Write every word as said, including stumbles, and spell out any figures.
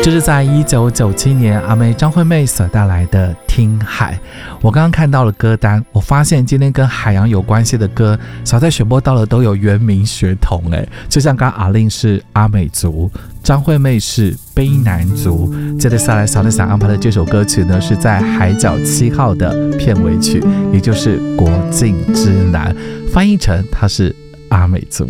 这是在一九九七年阿妹张惠妹所带来的《听海》。我刚刚看到了歌单，我发现今天跟海洋有关系的歌，小蔡选播到了都有原名血统哎，就像刚刚阿令是阿美族，张惠妹是卑南族。接着下来，小蔡想安排的这首歌曲呢，是在《海角七号》的片尾曲，也就是《国境之南》，翻译成它是阿美族。